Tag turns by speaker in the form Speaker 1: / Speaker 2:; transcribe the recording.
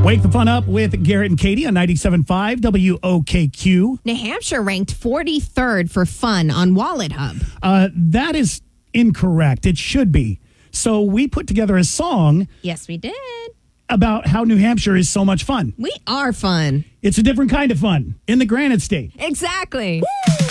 Speaker 1: Wake the fun up with Garrett and Katie on 97.5 WOKQ.
Speaker 2: New Hampshire ranked 43rd for fun on Wallet Hub.
Speaker 1: That is incorrect. It should be. So we put together a song
Speaker 2: Yes, we did.
Speaker 1: about how New Hampshire is so much fun.
Speaker 2: We are fun.
Speaker 1: It's a different kind of fun in the Granite State.
Speaker 2: Exactly.
Speaker 1: Woo!